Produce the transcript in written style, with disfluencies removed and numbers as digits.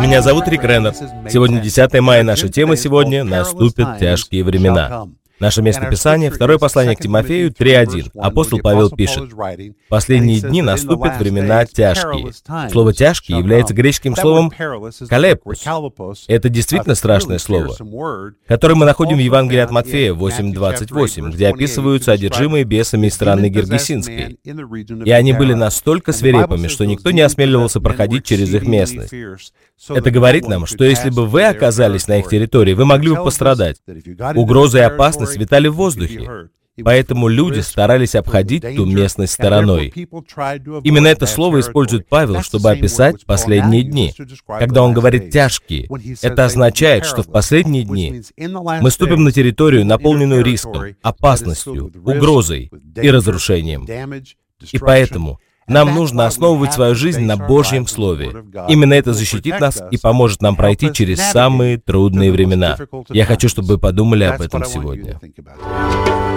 Меня зовут Рик Реннер. Сегодня 10 мая. Наша тема сегодня «Наступят тяжкие времена». Наше место Писания, второе послание к Тимофею 3:1. Апостол Павел пишет: «В последние дни наступят времена тяжкие». Слово «тяжкие» является греческим словом «калепус». Это действительно страшное слово, которое мы находим в Евангелии от Матфея 8:28, где описываются одержимые бесами из страны Гергесинской. И они были настолько свирепыми, что никто не осмеливался проходить через их местность. Это говорит нам, что если бы вы оказались на их территории, вы могли бы пострадать. Угроза и опасность витали в воздухе. Поэтому люди старались обходить ту местность стороной. Именно это слово использует Павел, чтобы описать последние дни. Когда он говорит «тяжкие», это означает, что в последние дни мы ступим на территорию, наполненную риском, опасностью, угрозой и разрушением. И поэтому нам нужно основывать свою жизнь на Божьем Слове. Именно это защитит нас и поможет нам пройти через самые трудные времена. Я хочу, чтобы вы подумали об этом сегодня.